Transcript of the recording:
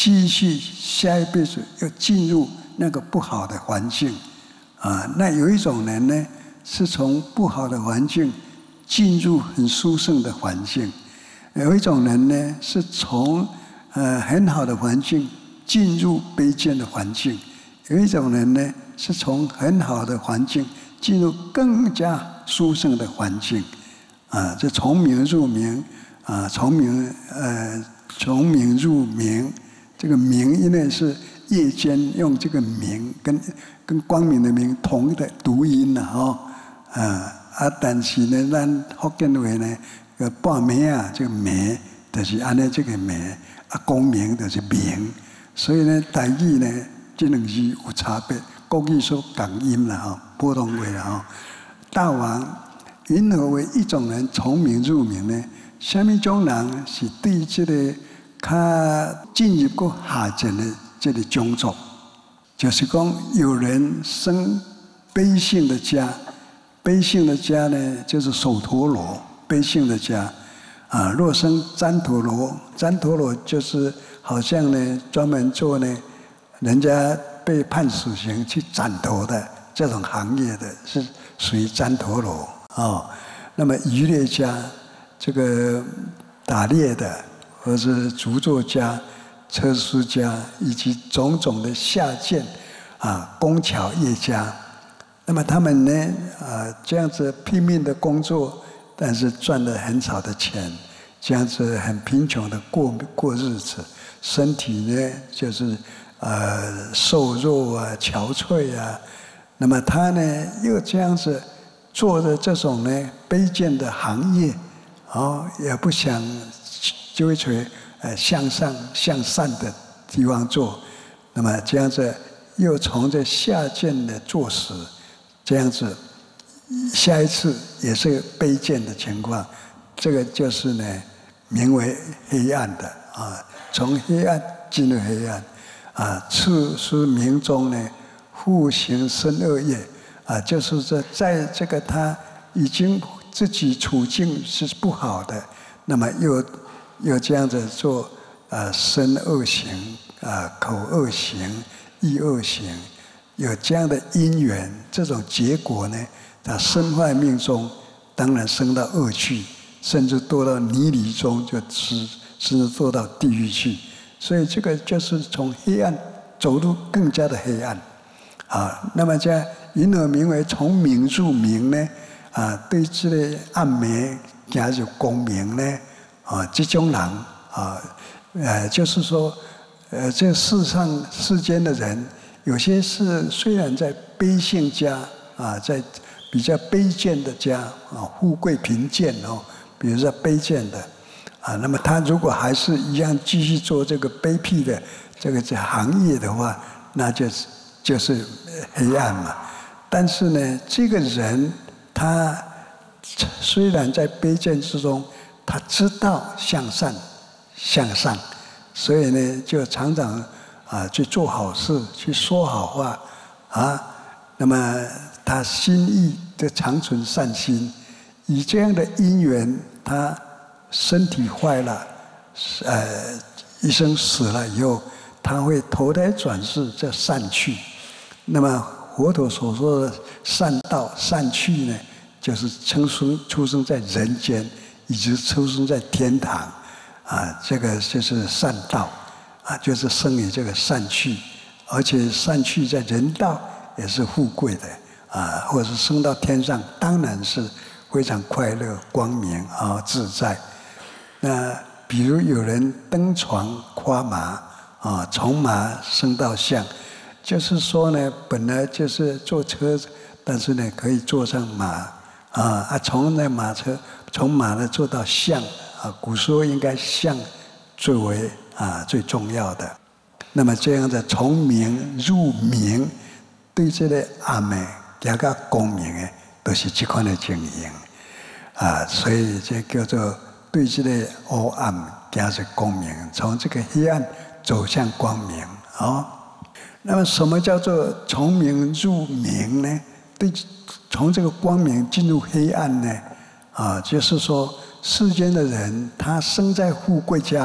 继续下一辈子又进入那个不好的环境啊。那有一种人呢，是从不好的环境进入很殊胜的环境；有一种人呢，是从很好的环境进入卑贱的环境；有一种人呢，是从很好的环境进入更加殊胜的环境。啊，这从明入明啊，从明入明。这个明因为是夜间用这个明跟光明的明同的读音呐，但是呢，咱福建话呢，半暝啊，这个暝就是安尼这个暝啊，光明就是明，所以呢，台语呢，这两字有差别，国语说港音啦，普通话啦，大王云何为一种人从明入明呢？什么种人是对这个较进入过下层的这个种族？就是讲有人生卑性的家，卑性的家呢，就是首陀罗，卑性的家啊。若生旃陀罗，旃陀罗就是好像呢，专门做呢，人家被判死刑去斩头的这种行业的，是属于旃陀罗啊。那么渔猎家，这个打猎的，或是竹作家、车书家，以及种种的下贱啊工巧业家，那么他们呢这样子拼命的工作，但是赚了很少的钱，这样子很贫穷的过日子，身体呢就是瘦弱啊、憔悴啊，那么他呢又这样子做的这种呢卑贱的行业，也不想追随向上向善的地方做，那么这样子又从这下贱的做死，这样子下一次也是卑贱的情况，这个就是呢名为黑暗的啊，从黑暗进入黑暗啊，次是明中呢复行生恶业啊，就是说在这个他已经自己处境是不好的，那么又这样子做身恶行口恶行、意恶行，有这样的因缘，这种结果呢，他身坏命中，当然升到恶趣，甚至堕到泥里中就甚至堕到地狱去。所以这个就是从黑暗走入更加的黑暗啊。那么这因而名为从明入明呢对这个暗昧加入光明呢这种人就是说这世间的人，有些是虽然在卑性家在比较卑贱的家富贵贫贱比如说卑贱的那么他如果还是一样继续做这个卑鄙的这行业的话，那就是黑暗嘛。但是呢，这个人他虽然在卑贱之中，他知道向善向上，所以呢，就常常去做好事，去说好话那么他心意就常存善心，以这样的因缘，他身体坏了，一生死了以后，他会投胎转世在善趣。那么佛陀所说的善道、善趣呢，就是出生在人间，以及出生在天堂这个就是善道就是生于这个善趣，而且善趣在人道也是富贵的或者是升到天上，当然是非常快乐、光明自在。那比如有人登床夸马从马升到象，就是说呢，本来就是坐车子，但是呢可以坐上马从那马车从马呢坐到象古时候应该象最为最重要的。那么这样的从明入明，对这个暗昧加个光明的，都是这款的经营所以这叫做对这个黑暗加入光明，从这个黑暗走向光明那么什么叫做从明入明呢？对，从这个光明进入黑暗呢就是说世间的人他生在富贵家